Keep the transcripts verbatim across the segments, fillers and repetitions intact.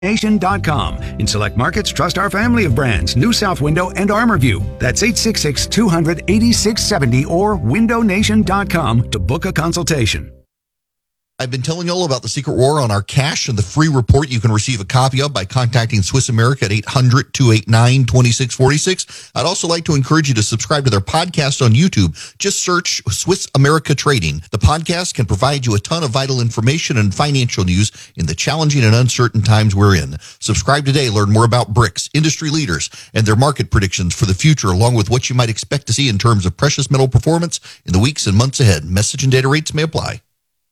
Nation dot com. In select markets, trust our family of brands, New South Window and ArmorView. That's eight six six, two hundred, eighty-six seventy or window nation dot com to book a consultation. I've been telling you all about the secret war on our cash and the free report you can receive a copy of by contacting Swiss America at eight hundred, two eight nine, two six four six. I'd also like to encourage you to subscribe to their podcast on YouTube. Just search Swiss America Trading. The podcast can provide you a ton of vital information and financial news in the challenging and uncertain times we're in. Subscribe today. Learn more about BRICS, industry leaders, and their market predictions for the future, along with what you might expect to see in terms of precious metal performance in the weeks and months ahead. Message and data rates may apply.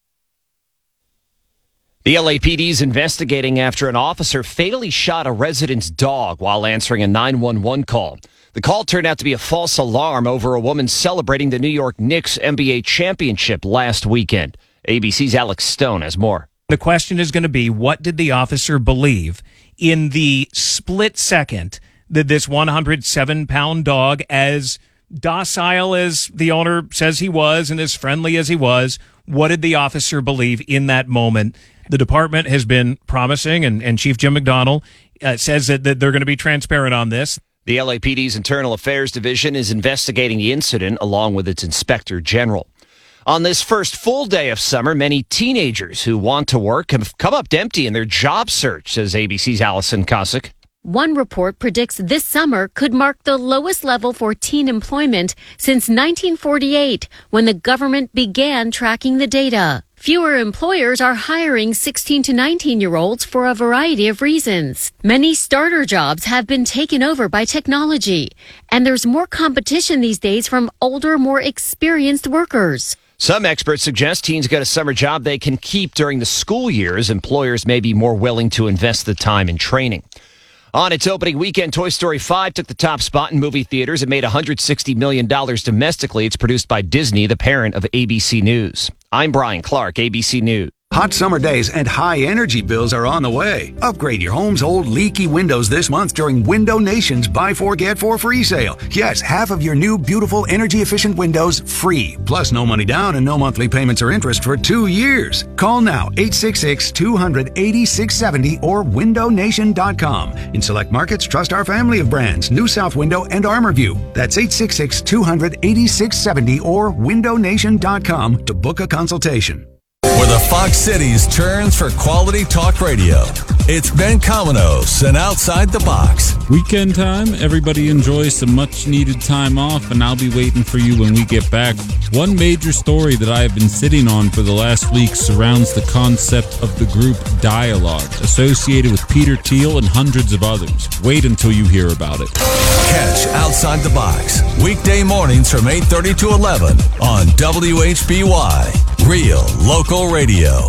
The L A P D is investigating after an officer fatally shot a resident's dog while answering a nine one one call. The call turned out to be a false alarm over a woman celebrating the New York Knicks N B A championship last weekend. A B C's Alex Stone has more. The question is going to be, what did the officer believe in the split second that this one hundred seven pound dog, as docile as the owner says he was and as friendly as he was, what did the officer believe in that moment? The department has been promising, and, and Chief Jim McDonnell uh, says that, that they're going to be transparent on this. The L A P D's Internal Affairs Division is investigating the incident along with its Inspector General. On this first full day of summer, many teenagers who want to work have come up empty in their job search, says A B C's Allison Cossack. One report predicts this summer could mark the lowest level for teen employment since nineteen forty-eight, when the government began tracking the data. Fewer employers are hiring sixteen to nineteen-year-olds for a variety of reasons. Many starter jobs have been taken over by technology, and there's more competition these days from older, more experienced workers. Some experts suggest teens get a summer job they can keep during the school years. Employers may be more willing to invest the time in training. On its opening weekend, Toy Story five took the top spot in movie theaters. It made one hundred sixty million dollars domestically. It's produced by Disney, the parent of A B C News. I'm Brian Clark, A B C News. Hot summer days and high energy bills are on the way. Upgrade your home's old leaky windows this month during Window Nation's Buy Four Get Four free sale. Yes, half of your new beautiful energy efficient windows free. Plus no money down and no monthly payments or interest for two years. Call now eight six six, two hundred, eighty-six seventy or window nation dot com. In select markets, trust our family of brands, New South Window and ArmorView. That's eight six six, two hundred, eighty-six seventy or window nation dot com to book a consultation. Where the Fox Cities turns for quality talk radio. It's Ben Cominos and Outside the Box. Weekend time, everybody enjoys some much needed time off, and I'll be waiting for you when we get back. One major story that I have been sitting on for the last week surrounds the concept of the group Dialogue, associated with Peter Thiel and hundreds of others. Wait until you hear about it. Catch Outside the Box, weekday mornings from eight thirty to eleven on W H B Y, Real Local Radio.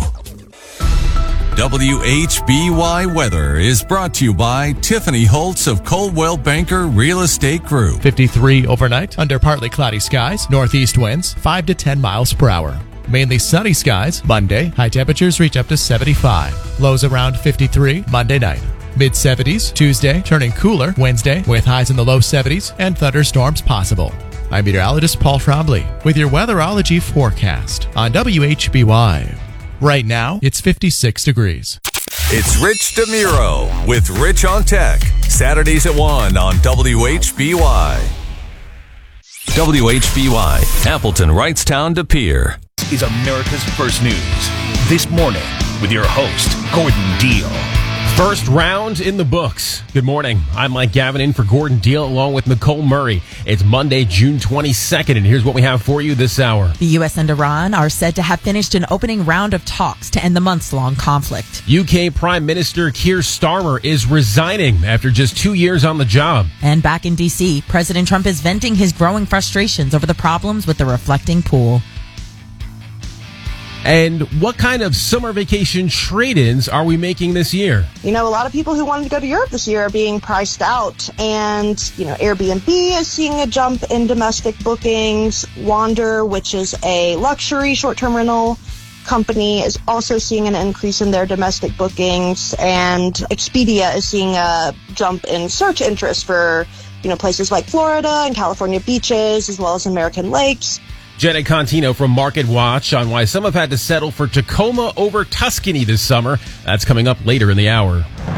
W H B Y weather is brought to you by Tiffany Holtz of Coldwell Banker Real Estate Group. fifty-three overnight, under partly cloudy skies, northeast winds five to ten miles per hour. Mainly sunny skies Monday, high temperatures reach up to seventy-five. Lows around fifty-three Monday night. mid seventies Tuesday, turning cooler Wednesday with highs in the low seventies and thunderstorms possible. I'm meteorologist Paul Trombley with your weatherology forecast on W H B Y. Right now, it's fifty-six degrees. It's Rich DeMuro with Rich on Tech. Saturdays at one on W H B Y. W H B Y, Appleton, Wrightstown to Pier. Is America's First News. This morning with your host, Gordon Deal. First round in the books. Good morning. I'm Mike Gavin in for Gordon Deal along with Nicole Murray. It's Monday, June twenty-second, and here's what we have for you this hour. The U S and Iran are said to have finished an opening round of talks to end the months-long conflict. U K Prime Minister Keir Starmer is resigning after just two years on the job. And back in D C, President Trump is venting his growing frustrations over the problems with the reflecting pool. And what kind of summer vacation trade-ins are we making this year? You know, a lot of people who wanted to go to Europe this year are being priced out. And, you know, Airbnb is seeing a jump in domestic bookings. Wander, which is a luxury short-term rental company, is also seeing an increase in their domestic bookings. And Expedia is seeing a jump in search interest for, you know, places like Florida and California beaches, as well as American lakes. Jenna Contino from Market Watch on why some have had to settle for Tacoma over Tuscany this summer. That's coming up later in the hour.